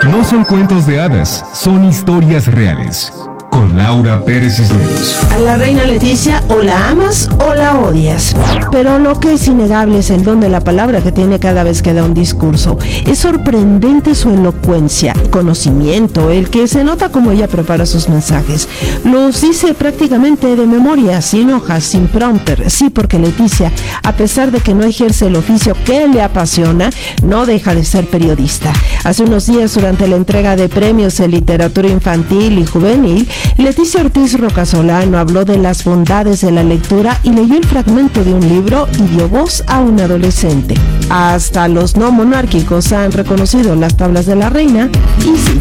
No son cuentos de hadas, son historias reales. Con Laura Pérez Cisneros. A la reina Leticia o la amas o la odias. Pero lo que es innegable es el don de la palabra que tiene cada vez que da un discurso. Es sorprendente su elocuencia, conocimiento, el que se nota como ella prepara sus mensajes. Los dice prácticamente de memoria, sin hojas, sin prompter. Sí, porque Leticia, a pesar de que no ejerce el oficio que le apasiona, no deja de ser periodista. Hace unos días, durante la entrega de premios en literatura infantil y juvenil, Leticia Ortiz Rocasolano habló de las bondades de la lectura y leyó el fragmento de un libro y dio voz a un adolescente. Hasta los no monárquicos han reconocido las tablas de la reina y sí.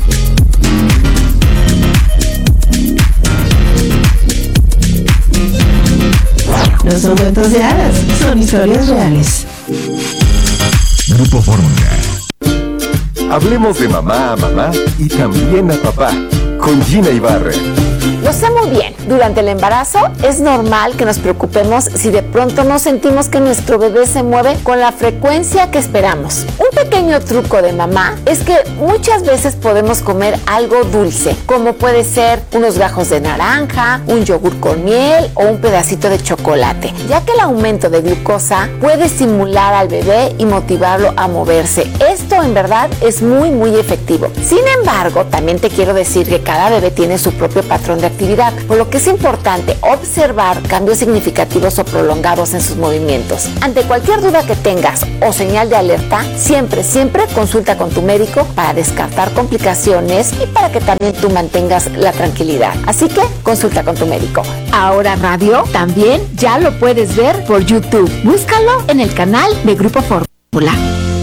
No son cuentos de hadas, son historias reales. Grupo Fórmula. Hablemos de mamá a mamá y también a papá, con Gina Ibarra. Lo sé muy bien, durante el embarazo es normal que nos preocupemos si de pronto no sentimos que nuestro bebé se mueve con la frecuencia que esperamos. Un pequeño truco de mamá es que muchas veces podemos comer algo dulce, como puede ser unos gajos de naranja, un yogur con miel o un pedacito de chocolate, ya que el aumento de glucosa puede estimular al bebé y motivarlo a moverse. Esto en verdad es muy efectivo. Sin embargo, también te quiero decir que cada bebé tiene su propio patrón de actividad, por lo que es importante observar cambios significativos o prolongados en sus movimientos. Ante cualquier duda que tengas o señal de alerta, siempre consulta con tu médico para descartar complicaciones y para que también tú mantengas la tranquilidad. Así que consulta con tu médico. Ahora Radio también ya lo puedes ver por YouTube. Búscalo en el canal de Grupo Fórmula.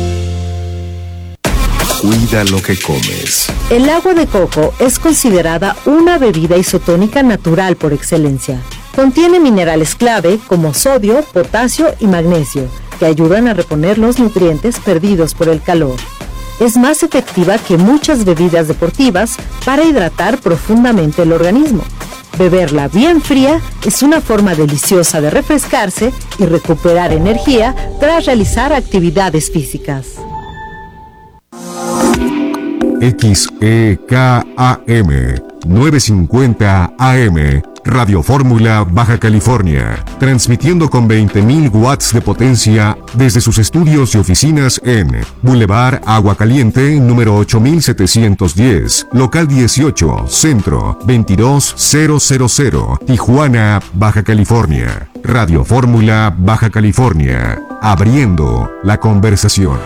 Cuida lo que comes. El agua de coco es considerada una bebida isotónica natural por excelencia. Contiene minerales clave como sodio, potasio y magnesio, que ayudan a reponer los nutrientes perdidos por el calor. Es más efectiva que muchas bebidas deportivas para hidratar profundamente el organismo. Beberla bien fría es una forma deliciosa de refrescarse y recuperar energía tras realizar actividades físicas. XEKAM 950 AM, Radio Fórmula, Baja California, transmitiendo con 20.000 watts de potencia desde sus estudios y oficinas en Boulevard Agua Caliente, número 8710, local 18, centro 22000, Tijuana, Baja California. Radio Fórmula, Baja California, abriendo la conversación.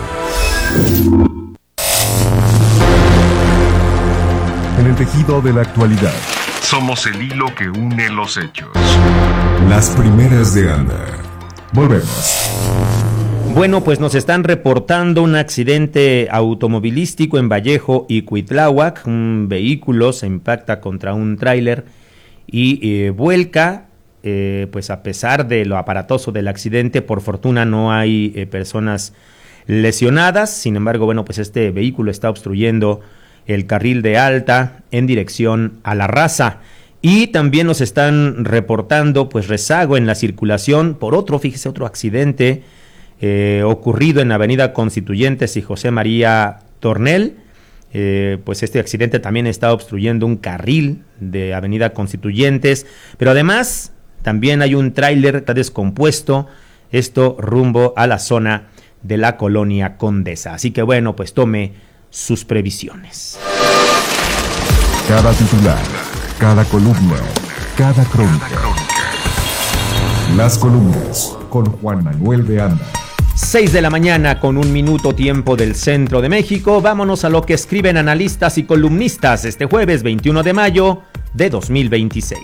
En el tejido de la actualidad, somos el hilo que une los hechos. Las primeras de Anda. Volvemos. Bueno, pues nos están reportando un accidente automovilístico en Vallejo y Cuitláhuac. Un vehículo se impacta contra un tráiler y vuelca. Pues a pesar de lo aparatoso del accidente, por fortuna no hay personas lesionadas. Sin embargo, bueno, pues este vehículo está obstruyendo el carril de alta en dirección a La Raza. Y también nos están reportando pues rezago en la circulación por otro accidente ocurrido en Avenida Constituyentes y José María Tornel. Pues este accidente también está obstruyendo un carril de Avenida Constituyentes, pero además también hay un tráiler que está descompuesto, esto rumbo a la zona de la colonia Condesa. Así que bueno, pues tome sus previsiones. Cada titular, cada columna, cada crónica. Las columnas con Juan Manuel de Anda. 6 de la mañana con 1 minuto tiempo del centro de México. Vámonos a lo que escriben analistas y columnistas este jueves 21 de mayo de 2026.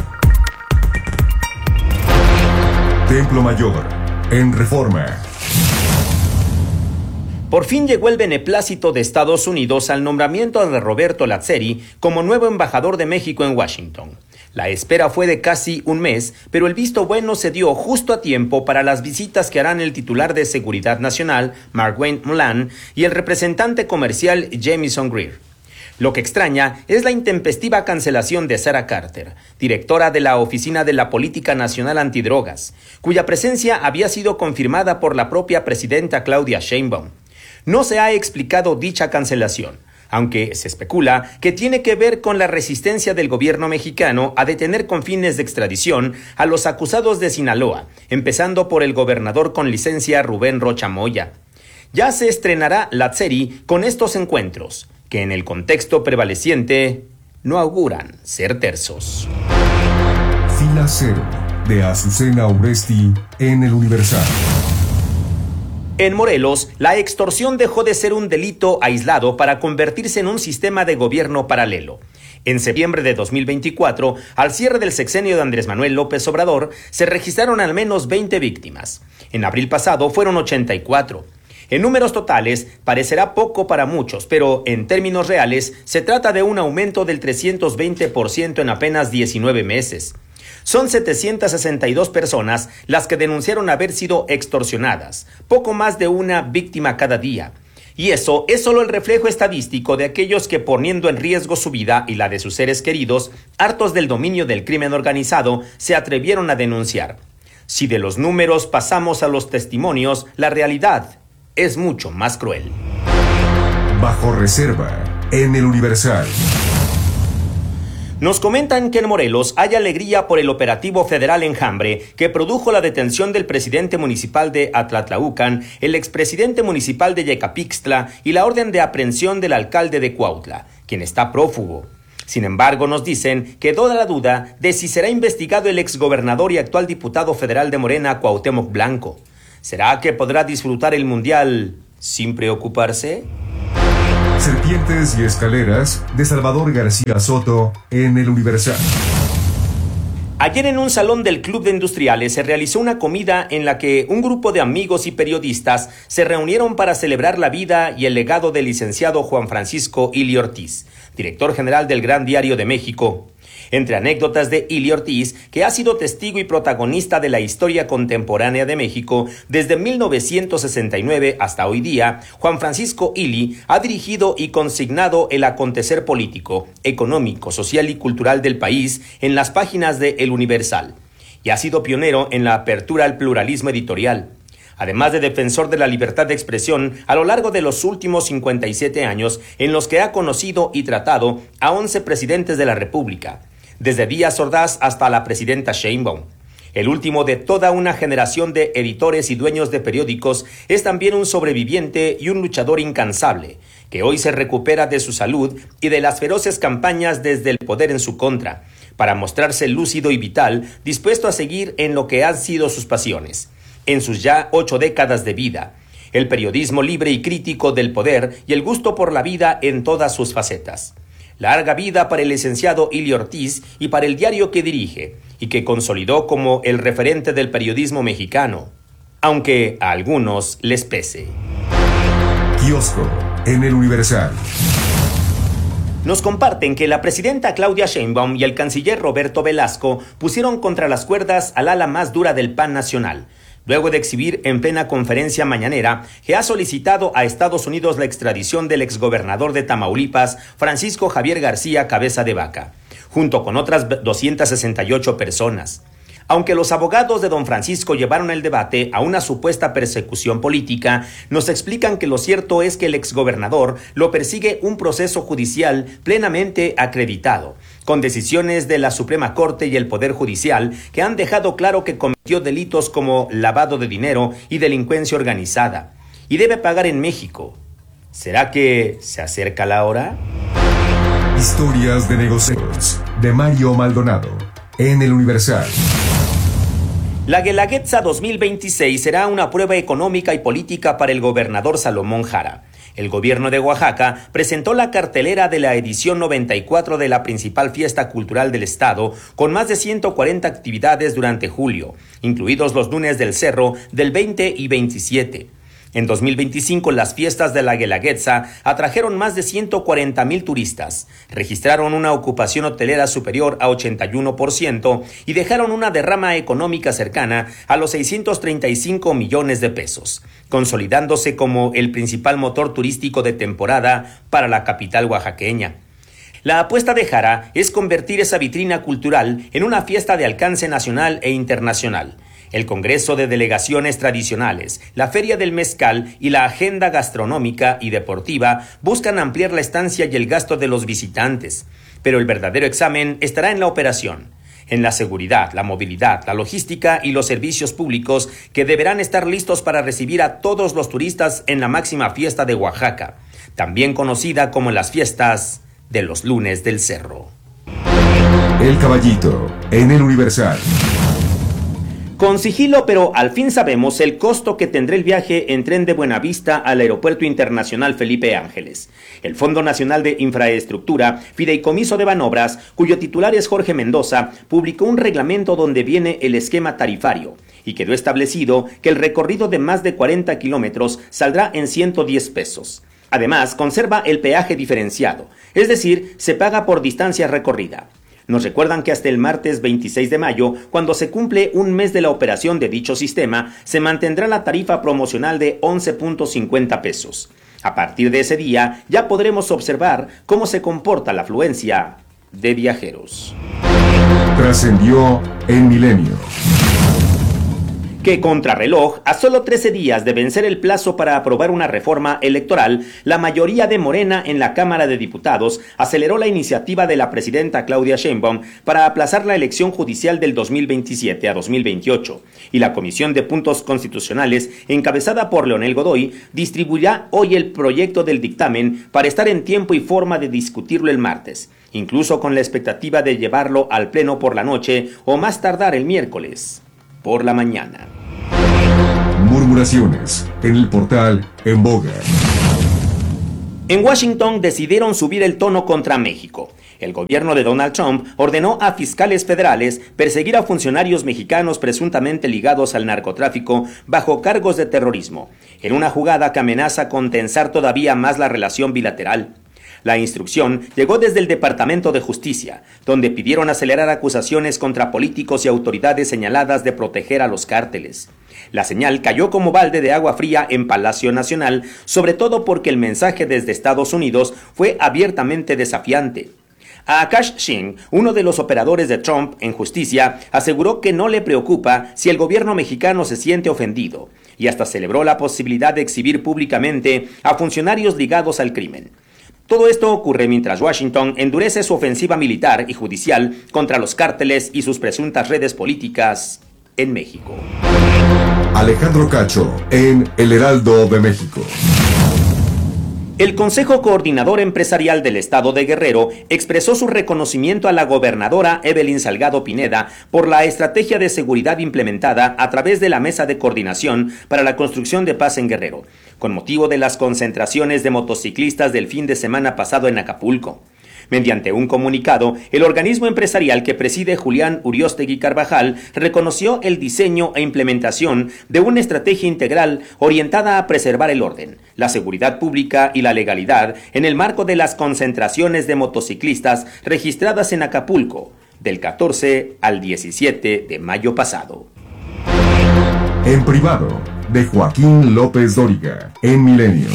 Templo Mayor, en Reforma. Por fin llegó el beneplácito de Estados Unidos al nombramiento de Roberto Lazzeri como nuevo embajador de México en Washington. La espera fue de casi un mes, pero el visto bueno se dio justo a tiempo para las visitas que harán el titular de Seguridad Nacional, Markwayne Mullane, y el representante comercial Jamieson Greer. Lo que extraña es la intempestiva cancelación de Sarah Carter, directora de la Oficina de la Política Nacional Antidrogas, cuya presencia había sido confirmada por la propia presidenta Claudia Sheinbaum. No se ha explicado dicha cancelación. aunque se especula que tiene que ver con la resistencia del gobierno mexicano a detener con fines de extradición a los acusados de Sinaloa, empezando por el gobernador con licencia Rubén Rocha Moya. Ya se estrenará la serie con estos encuentros, que en el contexto prevaleciente no auguran ser tersos. Fila Cero, de Azucena Urresti, en El Universal. En Morelos, la extorsión dejó de ser un delito aislado para convertirse en un sistema de gobierno paralelo. En septiembre de 2024, al cierre del sexenio de Andrés Manuel López Obrador, se registraron al menos 20 víctimas. En abril pasado fueron 84. En números totales, parecerá poco para muchos, pero en términos reales, se trata de un aumento del 320% en apenas 19 meses. Son 762 personas las que denunciaron haber sido extorsionadas, poco más de una víctima cada día. Y eso es solo el reflejo estadístico de aquellos que, poniendo en riesgo su vida y la de sus seres queridos, hartos del dominio del crimen organizado, se atrevieron a denunciar. Si de los números pasamos a los testimonios, la realidad es mucho más cruel. Bajo reserva, en El Universal. Nos comentan que en Morelos hay alegría por el operativo federal Enjambre que produjo la detención del presidente municipal de Atlatlaucan, el expresidente municipal de Yecapixtla y la orden de aprehensión del alcalde de Cuautla, quien está prófugo. Sin embargo, nos dicen que toda la duda de si será investigado el exgobernador y actual diputado federal de Morena, Cuauhtémoc Blanco. ¿Será que podrá disfrutar el Mundial sin preocuparse? Serpientes y escaleras, de Salvador García Soto, en El Universal. Ayer en un salón del Club de Industriales se realizó una comida en la que un grupo de amigos y periodistas se reunieron para celebrar la vida y el legado del licenciado Juan Francisco Ili Ortiz, director general del Gran Diario de México. Entre anécdotas de Ili Ortiz, que ha sido testigo y protagonista de la historia contemporánea de México desde 1969 hasta hoy día, Juan Francisco Ili ha dirigido y consignado el acontecer político, económico, social y cultural del país en las páginas de El Universal, y ha sido pionero en la apertura al pluralismo editorial. Además de defensor de la libertad de expresión a lo largo de los últimos 57 años en los que ha conocido y tratado a 11 presidentes de la República, desde Díaz Ordaz hasta la presidenta Sheinbaum. El último de toda una generación de editores y dueños de periódicos, es también un sobreviviente y un luchador incansable, que hoy se recupera de su salud y de las feroces campañas desde el poder en su contra, para mostrarse lúcido y vital, dispuesto a seguir en lo que han sido sus pasiones, en sus ya 8 décadas de vida, el periodismo libre y crítico del poder y el gusto por la vida en todas sus facetas. Larga vida para el licenciado Ili Ortiz y para el diario que dirige, y que consolidó como el referente del periodismo mexicano, aunque a algunos les pese. Kiosco, en El Universal. Nos comparten que la presidenta Claudia Sheinbaum y el canciller Roberto Velasco pusieron contra las cuerdas al ala más dura del PAN nacional, luego de exhibir en plena conferencia mañanera que ha solicitado a Estados Unidos la extradición del exgobernador de Tamaulipas, Francisco Javier García Cabeza de Vaca, junto con otras 268 personas. Aunque los abogados de don Francisco llevaron el debate a una supuesta persecución política, nos explican que lo cierto es que el exgobernador lo persigue un proceso judicial plenamente acreditado, con decisiones de la Suprema Corte y el Poder Judicial que han dejado claro que cometió delitos como lavado de dinero y delincuencia organizada, y debe pagar en México. ¿Será que se acerca la hora? Historias de negocios, de Mario Maldonado, en El Universal. La Guelaguetza 2026 será una prueba económica y política para el gobernador Salomón Jara. El gobierno de Oaxaca presentó la cartelera de la edición 94 de la principal fiesta cultural del estado, con más de 140 actividades durante julio, incluidos los lunes del Cerro del 20 y 27. En 2025, las fiestas de la Guelaguetza atrajeron más de 140,000 turistas, registraron una ocupación hotelera superior a 81% y dejaron una derrama económica cercana a los 635 millones de pesos, consolidándose como el principal motor turístico de temporada para la capital oaxaqueña. La apuesta de Jara es convertir esa vitrina cultural en una fiesta de alcance nacional e internacional. El Congreso de Delegaciones Tradicionales, la Feria del Mezcal y la agenda gastronómica y deportiva buscan ampliar la estancia y el gasto de los visitantes, pero el verdadero examen estará en la operación, en la seguridad, la movilidad, la logística y los servicios públicos que deberán estar listos para recibir a todos los turistas en la máxima fiesta de Oaxaca, también conocida como las fiestas de los Lunes del Cerro. El Caballito, en el Universal. Con sigilo, pero al fin sabemos el costo que tendrá el viaje en tren de Buenavista al Aeropuerto Internacional Felipe Ángeles. El Fondo Nacional de Infraestructura, Fideicomiso de Banobras, cuyo titular es Jorge Mendoza, publicó un reglamento donde viene el esquema tarifario y quedó establecido que el recorrido de más de 40 kilómetros saldrá en 110 pesos. Además, conserva el peaje diferenciado, es decir, se paga por distancia recorrida. Nos recuerdan que hasta el martes 26 de mayo, cuando se cumple un mes de la operación de dicho sistema, se mantendrá la tarifa promocional de 11.50 pesos. A partir de ese día, ya podremos observar cómo se comporta la afluencia de viajeros. Trascendió en Milenio. Que contrarreloj, a solo 13 días de vencer el plazo para aprobar una reforma electoral, la mayoría de Morena en la Cámara de Diputados aceleró la iniciativa de la presidenta Claudia Sheinbaum para aplazar la elección judicial del 2027 a 2028, y la Comisión de Puntos Constitucionales, encabezada por Leonel Godoy, distribuirá hoy el proyecto del dictamen para estar en tiempo y forma de discutirlo el martes, incluso con la expectativa de llevarlo al Pleno por la noche o más tardar el miércoles por la mañana. Murmuraciones en el portal En Boga. En Washington decidieron subir el tono contra México. El gobierno de Donald Trump ordenó a fiscales federales perseguir a funcionarios mexicanos presuntamente ligados al narcotráfico bajo cargos de terrorismo, en una jugada que amenaza con tensar todavía más la relación bilateral. La instrucción llegó desde el Departamento de Justicia, donde pidieron acelerar acusaciones contra políticos y autoridades señaladas de proteger a los cárteles. La señal cayó como balde de agua fría en Palacio Nacional, sobre todo porque el mensaje desde Estados Unidos fue abiertamente desafiante. Akash Singh, uno de los operadores de Trump en justicia, aseguró que no le preocupa si el gobierno mexicano se siente ofendido, y hasta celebró la posibilidad de exhibir públicamente a funcionarios ligados al crimen. Todo esto ocurre mientras Washington endurece su ofensiva militar y judicial contra los cárteles y sus presuntas redes políticas en México. Alejandro Cacho en El Heraldo de México. El Consejo Coordinador Empresarial del Estado de Guerrero expresó su reconocimiento a la gobernadora Evelyn Salgado Pineda por la estrategia de seguridad implementada a través de la Mesa de Coordinación para la Construcción de Paz en Guerrero, con motivo de las concentraciones de motociclistas del fin de semana pasado en Acapulco. Mediante un comunicado, el organismo empresarial que preside Julián Uriostegui Carvajal reconoció el diseño e implementación de una estrategia integral orientada a preservar el orden, la seguridad pública y la legalidad en el marco de las concentraciones de motociclistas registradas en Acapulco, del 14 al 17 de mayo pasado. En privado, de Joaquín López Dóriga, en Milenio.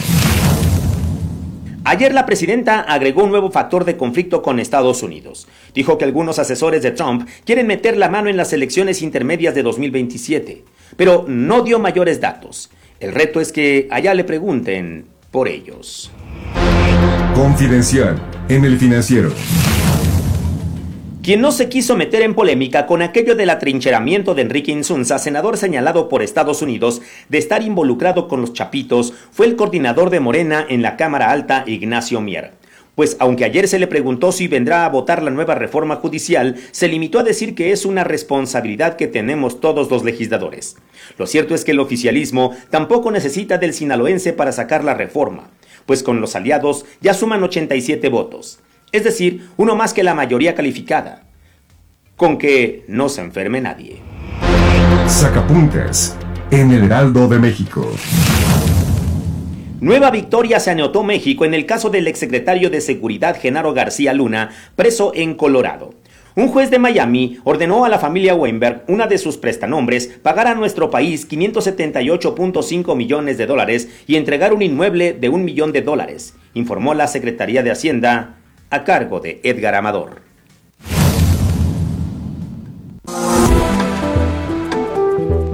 Ayer la presidenta agregó un nuevo factor de conflicto con Estados Unidos. Dijo que algunos asesores de Trump quieren meter la mano en las elecciones intermedias de 2027, pero no dio mayores datos. El reto es que allá le pregunten por ellos. Confidencial, en El Financiero. Quien no se quiso meter en polémica con aquello del atrincheramiento de Enrique Insunza, senador señalado por Estados Unidos de estar involucrado con los chapitos, fue el coordinador de Morena en la Cámara Alta, Ignacio Mier. Pues aunque ayer se le preguntó si vendrá a votar la nueva reforma judicial, se limitó a decir que es una responsabilidad que tenemos todos los legisladores. Lo cierto es que el oficialismo tampoco necesita del sinaloense para sacar la reforma, pues con los aliados ya suman 87 votos. Es decir, uno más que la mayoría calificada. Con que no se enferme nadie. Sacapuntas, en El Heraldo de México. Nueva victoria se anotó México en el caso del exsecretario de Seguridad Genaro García Luna, preso en Colorado. Un juez de Miami ordenó a la familia Weinberg, una de sus prestanombres, pagar a nuestro país $578.5 millones y entregar un inmueble de $1 millón, informó la Secretaría de Hacienda, a cargo de Edgar Amador.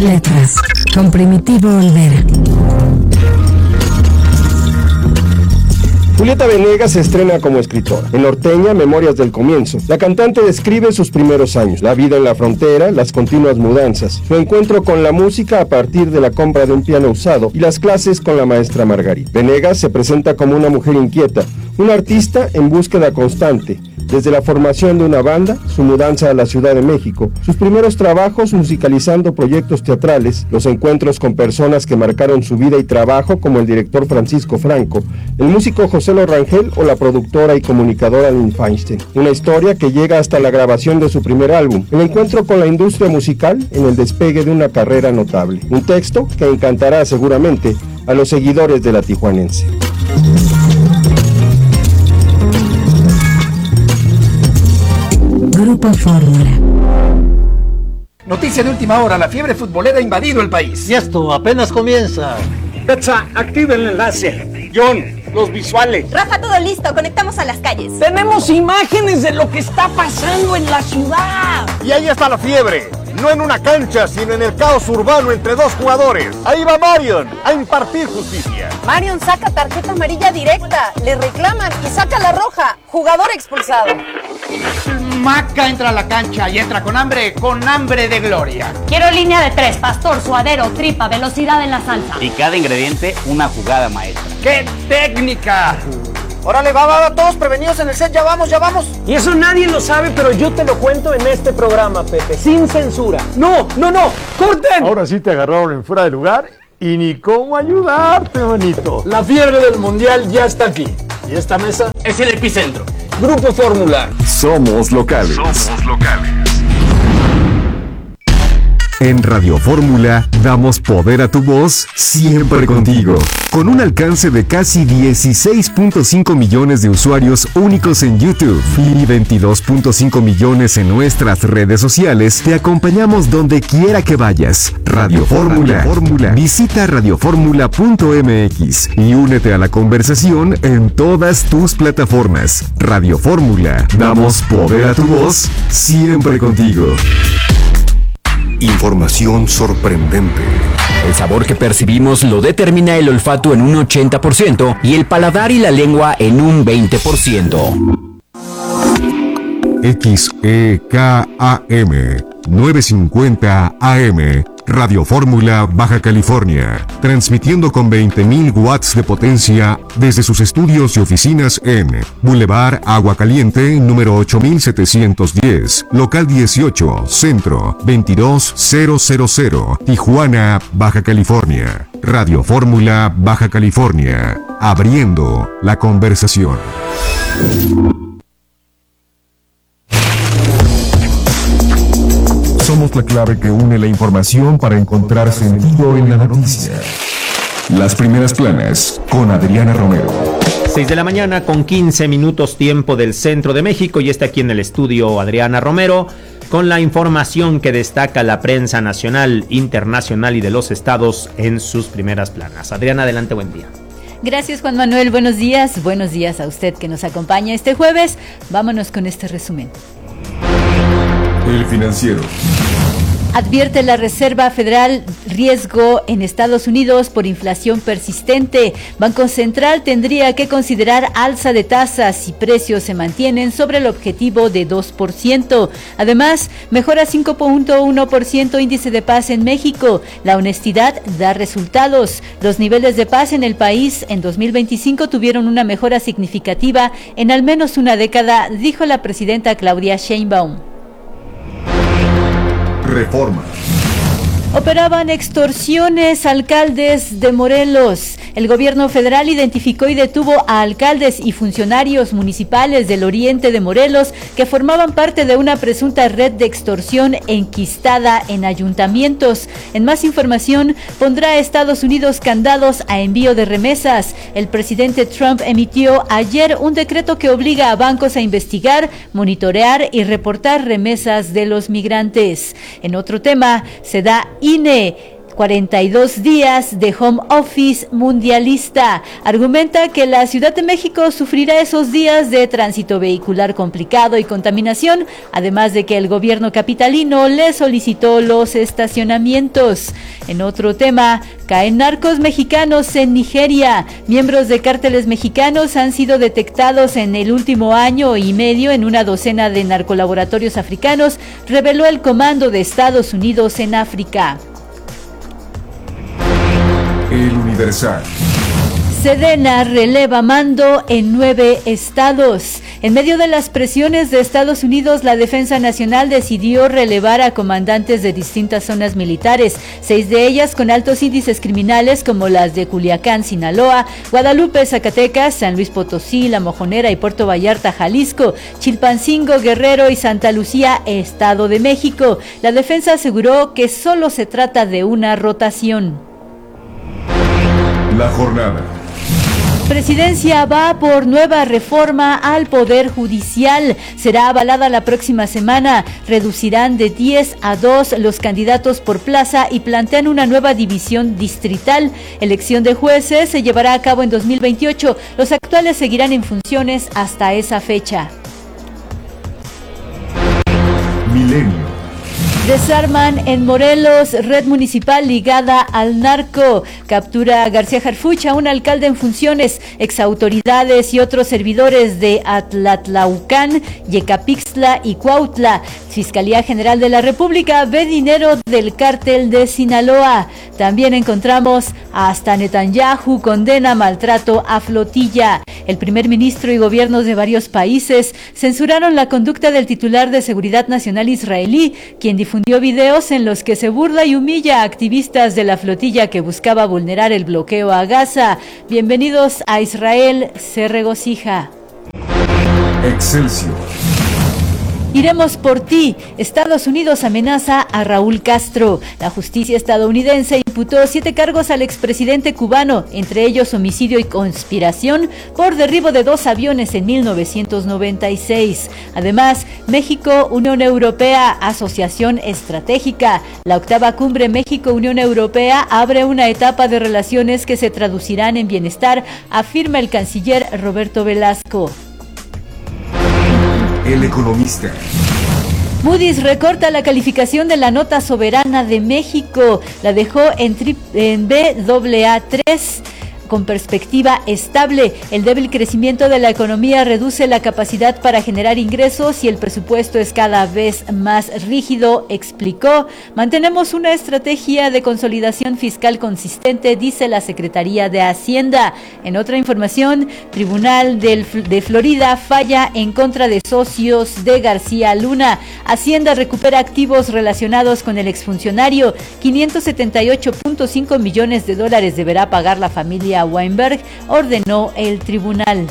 Letras, con Primitivo Olvera. Julieta Venegas se estrena como escritora. En Norteña, Memorias del Comienzo, la cantante describe sus primeros años, la vida en la frontera, las continuas mudanzas, su encuentro con la música a partir de la compra de un piano usado y las clases con la maestra Margarita. Venegas se presenta como una mujer inquieta, una artista en búsqueda constante. Desde la formación de una banda, su mudanza a la Ciudad de México, sus primeros trabajos musicalizando proyectos teatrales, los encuentros con personas que marcaron su vida y trabajo como el director Francisco Franco, el músico José Lo Rangel o la productora y comunicadora Lynn Feinstein. Una historia que llega hasta la grabación de su primer álbum, el encuentro con la industria musical en el despegue de una carrera notable. Un texto que encantará seguramente a los seguidores de La Tijuanense. Grupo Fórmula. Noticia de última hora, la fiebre futbolera ha invadido el país. Y esto apenas comienza. Petsa, activa el enlace. John, los visuales. Rafa, todo listo, conectamos a las calles. Tenemos imágenes de lo que está pasando en la ciudad. Y ahí está la fiebre. No en una cancha, sino en el caos urbano entre dos jugadores. Ahí va Marion a impartir justicia. Marion saca tarjeta amarilla directa, le reclaman y saca la roja. Jugador expulsado. Maca entra a la cancha y entra con hambre de gloria. Quiero línea de 3, pastor, suadero, tripa, velocidad en la salsa. Y cada ingrediente una jugada maestra. ¡Qué técnica! Órale, va, todos prevenidos en el set, ya vamos. Y eso nadie lo sabe, pero yo te lo cuento en este programa, Pepe, sin censura. No, ¡corten! Ahora sí te agarraron en fuera de lugar y ni cómo ayudarte, manito. La fiebre del mundial ya está aquí. Y esta mesa es el epicentro. Grupo Fórmula. Somos locales. En Radio Fórmula damos poder a tu voz siempre contigo. Con un alcance de casi 16.5 millones de usuarios únicos en YouTube y 22.5 millones en nuestras redes sociales, te acompañamos donde quiera que vayas. Radio Fórmula. Visita radioformula.mx y únete a la conversación en todas tus plataformas. Radio Fórmula. Damos poder a tu voz siempre contigo. Información sorprendente. El sabor que percibimos lo determina el olfato en un 80% y el paladar y la lengua en un 20%. XEKAM 950 AM Radio Fórmula, Baja California, transmitiendo con 20.000 watts de potencia desde sus estudios y oficinas en Boulevard Agua Caliente, número 8710, local 18, centro 22000, Tijuana, Baja California. Radio Fórmula, Baja California, abriendo la conversación. Somos la clave que une la información para encontrar sentido en la noticia. Las primeras planas con Adriana Romero. 6 de la mañana con 15 minutos tiempo del centro de México y está aquí en el estudio Adriana Romero con la información que destaca la prensa nacional, internacional y de los estados en sus primeras planas. Adriana, adelante, buen día. Gracias, Juan Manuel, buenos días a usted que nos acompaña este jueves. Vámonos con este resumen. El Financiero. Advierte la Reserva Federal riesgo en Estados Unidos por inflación persistente. Banco Central tendría que considerar alza de tasas si precios se mantienen sobre el objetivo de 2%. Además, mejora 5.1% índice de paz en México. La honestidad da resultados. Los niveles de paz en el país en 2025 tuvieron una mejora significativa en al menos una década, dijo la presidenta Claudia Sheinbaum. Reforma. Operaban extorsiones alcaldes de Morelos. El gobierno federal identificó y detuvo a alcaldes y funcionarios municipales del oriente de Morelos que formaban parte de una presunta red de extorsión enquistada en ayuntamientos. En más información, pondrá a Estados Unidos candados a envío de remesas. El presidente Trump emitió ayer un decreto que obliga a bancos a investigar, monitorear y reportar remesas de los migrantes. En otro tema, se da INE 42 días de home office mundialista. Argumenta que la Ciudad de México sufrirá esos días de tránsito vehicular complicado y contaminación, además de que el gobierno capitalino le solicitó los estacionamientos. En otro tema, caen narcos mexicanos en Nigeria. Miembros de cárteles mexicanos han sido detectados en el último año y medio en una docena de narcolaboratorios africanos, reveló el Comando de Estados Unidos en África. El Universal. Sedena releva mando en 9 estados. En medio de las presiones de Estados Unidos, la Defensa Nacional decidió relevar a comandantes de distintas zonas militares, 6 de ellas con altos índices criminales como las de Culiacán, Sinaloa, Guadalupe, Zacatecas, San Luis Potosí, La Mojonera y Puerto Vallarta, Jalisco, Chilpancingo, Guerrero y Santa Lucía, Estado de México. La defensa aseguró que solo se trata de una rotación. La jornada. Presidencia va por nueva reforma al Poder Judicial. Será avalada la próxima semana. Reducirán de 10 a 2 los candidatos por plaza y plantean una nueva división distrital. Elección de jueces se llevará a cabo en 2028. Los actuales seguirán en funciones hasta esa fecha. Milenio. Desarman en Morelos red municipal ligada al narco. Captura a García Harfuch, un alcalde en funciones, exautoridades y otros servidores de Atlatlaucán, Yecapixtla y Cuautla. Fiscalía General de la República ve dinero del cártel de Sinaloa. También encontramos hasta Netanyahu condena maltrato a flotilla. El primer ministro y gobiernos de varios países censuraron la conducta del titular de Seguridad Nacional israelí, quien difundió videos en los que se burla y humilla a activistas de la flotilla que buscaba vulnerar el bloqueo a Gaza. Bienvenidos a Israel, se regocija. Excelsior. Iremos por ti. Estados Unidos amenaza a Raúl Castro. La justicia estadounidense imputó 7 cargos al expresidente cubano, entre ellos homicidio y conspiración por derribo de 2 aviones en 1996. Además, México, Unión Europea, Asociación Estratégica. La 8ª Cumbre México-Unión Europea abre una etapa de relaciones que se traducirán en bienestar, afirma el canciller Roberto Velasco. El Economista. Moody's recorta la calificación de la nota soberana de México. La dejó en Baa3 con perspectiva estable. El débil crecimiento de la economía reduce la capacidad para generar ingresos y el presupuesto es cada vez más rígido, explicó. Mantenemos una estrategia de consolidación fiscal consistente, dice la Secretaría de Hacienda. En otra información, Tribunal de Florida falla en contra de socios de García Luna. Hacienda recupera activos relacionados con el exfuncionario. $578.5 millones deberá pagar la familia Weinberg, ordenó el tribunal.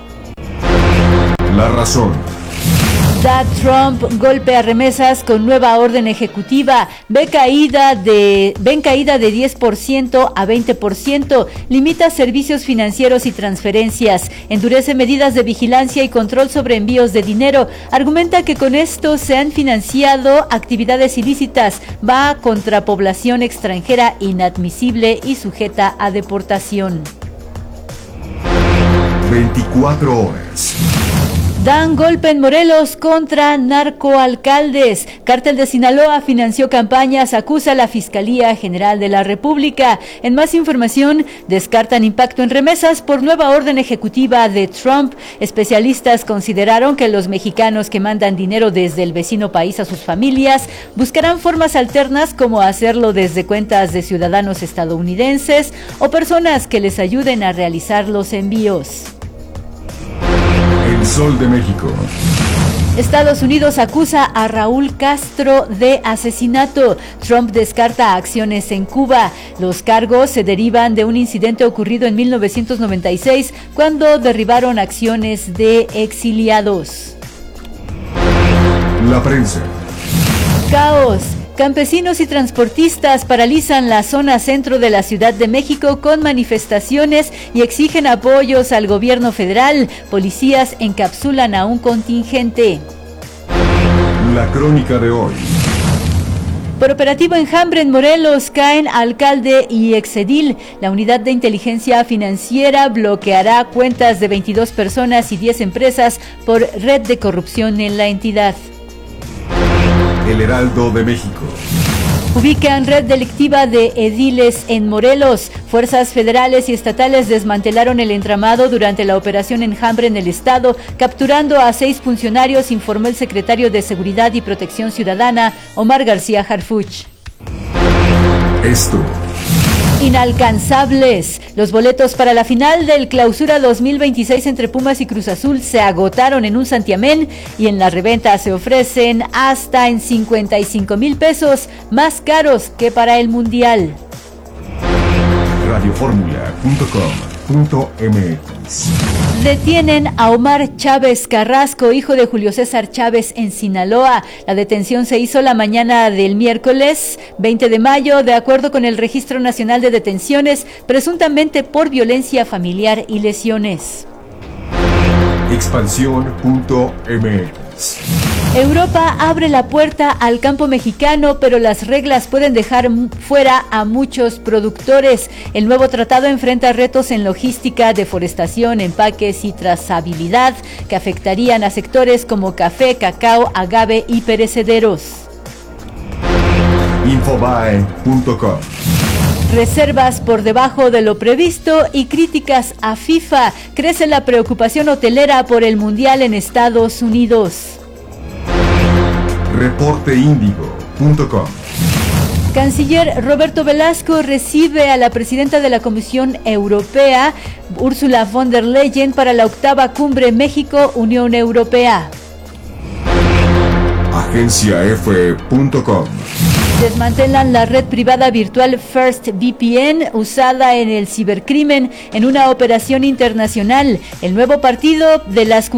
La razón. Da Trump golpe a remesas con nueva orden ejecutiva. Ven caída de 10% a 20%. Limita servicios financieros y transferencias. Endurece medidas de vigilancia y control sobre envíos de dinero. Argumenta que con esto se han financiado actividades ilícitas. Va contra población extranjera inadmisible y sujeta a deportación. 24 horas. Dan golpe en Morelos contra narcoalcaldes. Cártel de Sinaloa financió campañas, acusa a la Fiscalía General de la República. En más información, descartan impacto en remesas por nueva orden ejecutiva de Trump. Especialistas consideraron que los mexicanos que mandan dinero desde el vecino país a sus familias buscarán formas alternas como hacerlo desde cuentas de ciudadanos estadounidenses o personas que les ayuden a realizar los envíos. El Sol de México. Estados Unidos acusa a Raúl Castro de asesinato. Trump descarta acciones en Cuba. Los cargos se derivan de un incidente ocurrido en 1996 cuando derribaron acciones de exiliados. La prensa. Caos. Campesinos y transportistas paralizan la zona centro de la Ciudad de México con manifestaciones y exigen apoyos al gobierno federal. Policías encapsulan a un contingente. La crónica de hoy. Por operativo enjambre en Morelos caen alcalde y exedil. La unidad de inteligencia financiera bloqueará cuentas de 22 personas y 10 empresas por red de corrupción en la entidad. El Heraldo de México. Ubican red delictiva de ediles en Morelos. Fuerzas federales y estatales desmantelaron el entramado durante la operación Enjambre en el estado, capturando a 6 funcionarios, informó el secretario de Seguridad y Protección Ciudadana, Omar García Harfuch. Esto. Inalcanzables. Los boletos para la final del Clausura 2026 entre Pumas y Cruz Azul se agotaron en un santiamén y en la reventa se ofrecen hasta en 55,000 pesos, más caros que para el Mundial. Radioformula.com.mx. Detienen a Omar Chávez Carrasco, hijo de Julio César Chávez, en Sinaloa. La detención se hizo la mañana del miércoles 20 de mayo, de acuerdo con el Registro Nacional de Detenciones, presuntamente por violencia familiar y lesiones. Expansión.mx. Europa abre la puerta al campo mexicano, pero las reglas pueden dejar fuera a muchos productores. El nuevo tratado enfrenta retos en logística, deforestación, empaques y trazabilidad que afectarían a sectores como café, cacao, agave y perecederos. Infobae.com. Reservas por debajo de lo previsto y críticas a FIFA. Crece la preocupación hotelera por el Mundial en Estados Unidos. Reporteindigo.com. Canciller Roberto Velasco recibe a la presidenta de la Comisión Europea, Ursula von der Leyen, para la 8ª Cumbre México-Unión Europea. AgenciaF.com. Desmantelan la red privada virtual First VPN usada en el cibercrimen en una operación internacional. El nuevo partido de las